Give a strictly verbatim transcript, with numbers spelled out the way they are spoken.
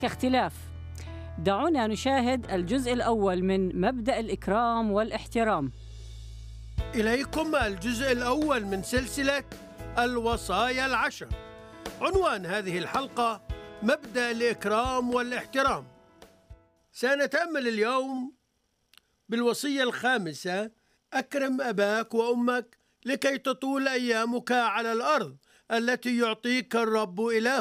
اختلاف. دعونا نشاهد الجزء الأول من مبدأ الإكرام والاحترام. إليكم الجزء الأول من سلسلة الوصايا العشر. عنوان هذه الحلقة مبدأ الإكرام والاحترام. سنتأمل اليوم بالوصية الخامسة: أكرم أباك وأمك لكي تطول أيامك على الأرض التي يعطيك الرب إلهك.